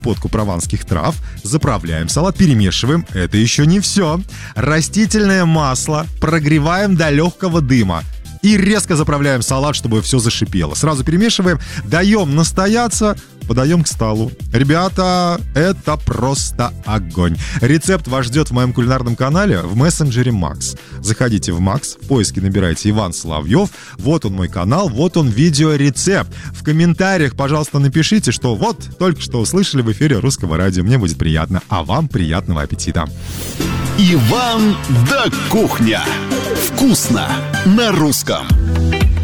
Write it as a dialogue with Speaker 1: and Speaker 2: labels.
Speaker 1: щепотку прованских трав, заправляем салат, перемешиваем. Это еще не все. Растительное масло прогреваем до легкого дыма. И резко заправляем салат, чтобы все зашипело. Сразу перемешиваем, даем настояться, подаем к столу. Ребята, это просто огонь. Рецепт вас ждет в моем кулинарном канале в мессенджере Макс. Заходите в Макс, в поиске набирайте Иван Соловьев. Вот он мой канал, вот он видеорецепт. В комментариях, пожалуйста, напишите, что вот только что услышали в эфире Русского радио. Мне будет приятно, а вам приятного аппетита.
Speaker 2: Иван да кухня. Вкусно на русском.